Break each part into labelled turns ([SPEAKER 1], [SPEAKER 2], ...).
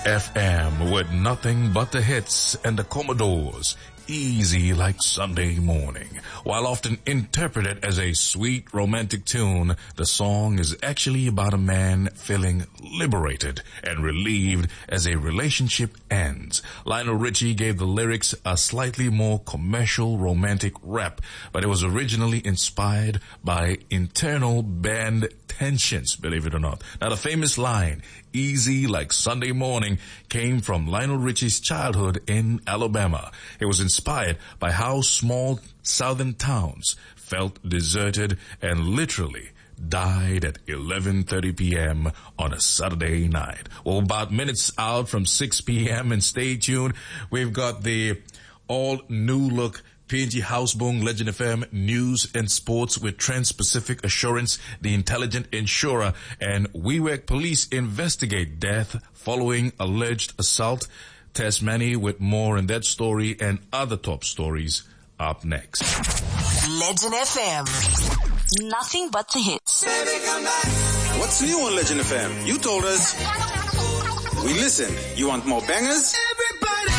[SPEAKER 1] FM with nothing but the hits and the Commodores. Easy like Sunday morning. While often interpreted as a sweet romantic tune, the song is actually about a man feeling liberated and relieved as a relationship ends. Lionel Richie gave the lyrics a slightly more commercial romantic rap, but it was originally inspired by internal band tensions, believe it or not. Now the famous line, easy like Sunday morning, came from Lionel Richie's childhood in Alabama. It was inspired by how small southern towns felt deserted and literally died at 11:30 p.m. on a Saturday night. Well, about minutes out from 6 p.m. and stay tuned. We've got the all new look PNG Houseboom Legend FM News and Sports with Trans-Pacific Assurance, the intelligent insurer, and WeWork Police investigate death following alleged assault. Tess Manny with more in that story and other top stories up next.
[SPEAKER 2] Legend FM. Nothing but the hits.
[SPEAKER 3] Baby, come back. What's new on Legend FM? You told us. We listen. You want more bangers? Everybody.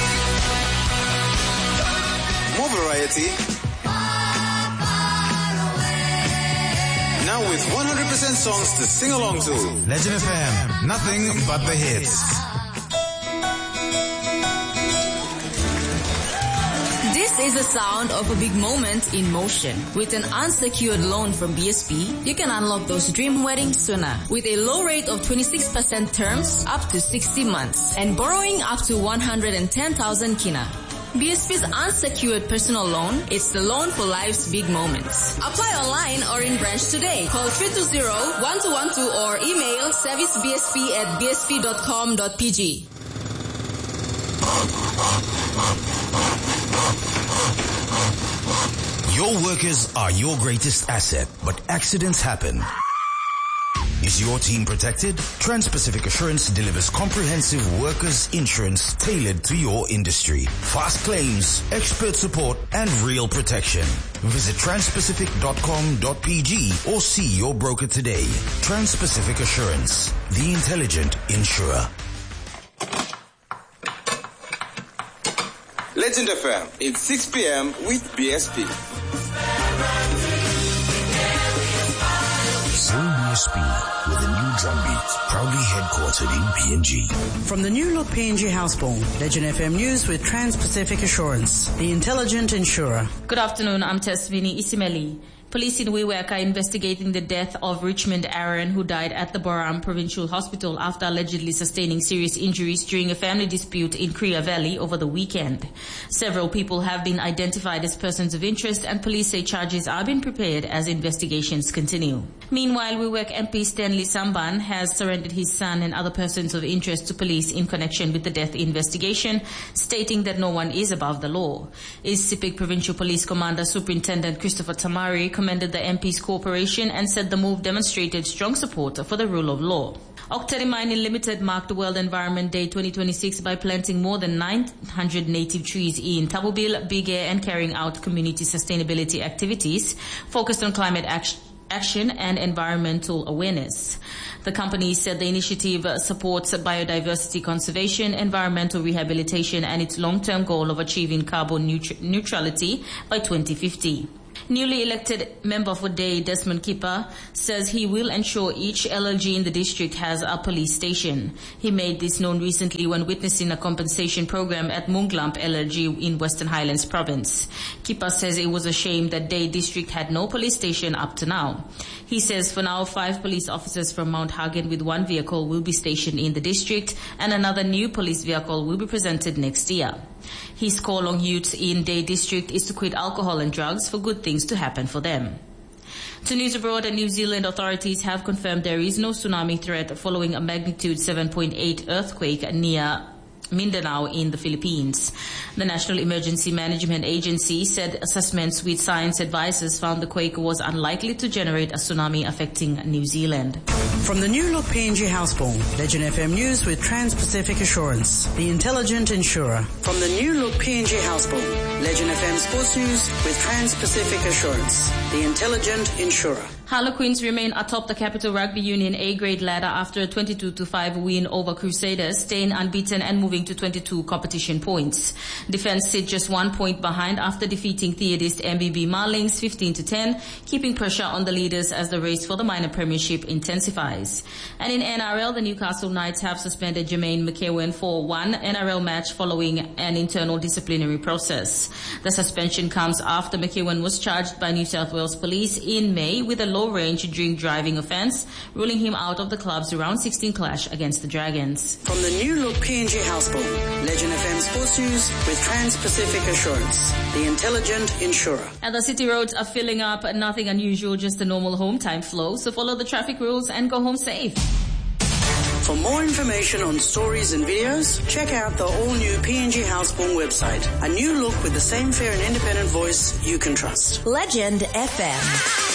[SPEAKER 3] More variety. Now with 100% songs to sing along to.
[SPEAKER 4] Legend FM. Nothing but the hits.
[SPEAKER 5] This is the sound of a big moment in motion. With an unsecured loan from BSP, you can unlock those dream weddings sooner. With a low rate of 26% terms up to 60 months and borrowing up to 110,000 kina. BSP's unsecured personal loan is the loan for life's big moments. Apply online or in branch today. Call 320-1212 or email servicebsp@bsp.com.pg.
[SPEAKER 4] Your workers are your greatest asset, but accidents happen. Is your team protected? Trans-Pacific Assurance delivers comprehensive workers' insurance tailored to your industry. Fast claims, expert support, and real protection. Visit transpacific.com.pg or see your broker today. Trans-Pacific Assurance, the intelligent insurer.
[SPEAKER 3] Legend FM. It's 6 p.m. with BSP.
[SPEAKER 4] Zone BSP with a new drum beat, proudly headquartered in PNG.
[SPEAKER 6] From the new look PNG Houseboom, Legend FM News with Trans-Pacific Assurance, the intelligent insurer.
[SPEAKER 7] Good afternoon, I'm Tesvini Isimeli. Police in WeWork are investigating the death of Richmond Aaron, who died at the Boram Provincial Hospital after allegedly sustaining serious injuries during a family dispute in Krea Valley over the weekend. Several people have been identified as persons of interest, and police say charges are being prepared as investigations continue. Meanwhile, WeWork MP Stanley Samban has surrendered his son and other persons of interest to police in connection with the death investigation, stating that no one is above the law. Isipik Provincial Police Commander Superintendent Christopher Tamari commended the MP's cooperation and said the move demonstrated strong support for the rule of law. Octari Mining Limited marked World Environment Day 2026 by planting more than 900 native trees in Tabubil, Bigay, and carrying out community sustainability activities focused on climate action and environmental awareness. The company said the initiative supports biodiversity conservation, environmental rehabilitation, and its long-term goal of achieving carbon neutrality by 2050. Newly elected member for Day, Desmond Kipper, says he will ensure each LLG in the district has a police station. He made this known recently when witnessing a compensation program at Munglamp LLG in Western Highlands province. Kipper says it was a shame that Day district had no police station up to now. He says for now 5 police officers from Mount Hagen with 1 vehicle will be stationed in the district, and another new police vehicle will be presented next year. His call on youths in Day district is to quit alcohol and drugs for good things to happen for them. To news abroad, and New Zealand authorities have confirmed there is no tsunami threat following a magnitude 7.8 earthquake near Mindanao in the Philippines. The National Emergency Management Agency said assessments with science advisors found the quake was unlikely to generate a tsunami affecting New Zealand.
[SPEAKER 6] From the new look PNG Houseboom, Legend FM News with Trans-Pacific Assurance, the intelligent insurer. From the new look PNG Houseboom, Legend FM Sports News with Trans-Pacific Assurance, the intelligent insurer.
[SPEAKER 7] Harlequins remain atop the Capital Rugby Union A-grade ladder after a 22-5 win over Crusaders, staying unbeaten and moving to 22 competition points. Defence sit just 1 point behind after defeating Theodist MBB Marlings 15-10, keeping pressure on the leaders as the race for the minor premiership intensifies. And in NRL, the Newcastle Knights have suspended Jermaine McEwen for one NRL match following an internal disciplinary process. The suspension comes after McEwen was charged by New South Wales Police in May with a low-range drink driving offence, ruling him out of the club's round 16 clash against the Dragons.
[SPEAKER 6] From the new look PNG Houseboat, Legend FM Sports News with Trans-Pacific Assurance, the intelligent insurer.
[SPEAKER 7] And the city roads are filling up, nothing unusual, just a normal home time flow, so follow the traffic rules and go home safe.
[SPEAKER 6] For more information on stories and videos, check out the all-new PNG Houseborn website. A new look with the same fair and independent voice you can trust.
[SPEAKER 2] Legend FM.